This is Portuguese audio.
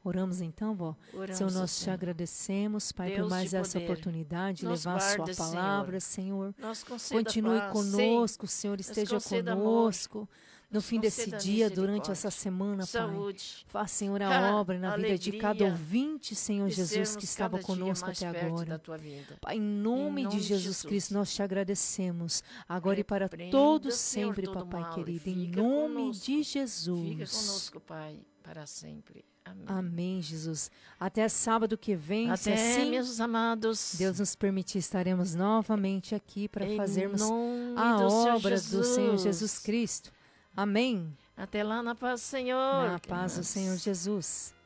Oramos então, vó? Oramos, Senhor, nós te Senhor. agradecemos, Pai, Deus por mais de essa poder, oportunidade de nos levar a sua guarda, palavra, Senhor. Nos conceda Continue paz, conosco, sim. Senhor, Nos esteja conceda conosco. No Nos fim desse conceda dia, durante essa misericórdia, semana, Pai. saúde, Faz, Senhor, a obra na vida de cada alegria ouvinte, Senhor de Jesus, sermos que estava cada dia conosco mais até perto agora. da tua vinda. Pai, em nome de de Jesus Cristo, nós te agradecemos. Agora e para Repreenda, todos Senhor, sempre, todo Papai mal, e querido. Em fica nome conosco. de Jesus. Fica conosco, Pai, para sempre. Amém. Amém, Jesus. Até sábado que vem, se Até, assim meus amados. Deus nos permitir, estaremos novamente aqui para Em fazermos nome a do Senhor obra do Senhor Jesus. Jesus Cristo. Amém. Até lá na paz do Senhor. Na paz do Senhor Jesus.